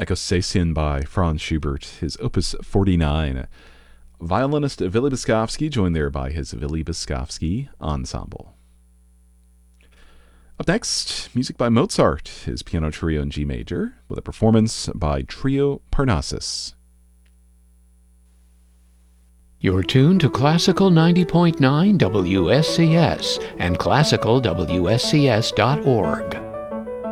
Ecossaisen by Franz Schubert, his Opus 49. Violinist Vili Boskovsky, joined there by his Vili Boskovsky Ensemble. Up next, music by Mozart, his Piano Trio in G major, with a performance by Trio Parnassus. You're tuned to Classical 90.9 WSCS and classicalwscs.org.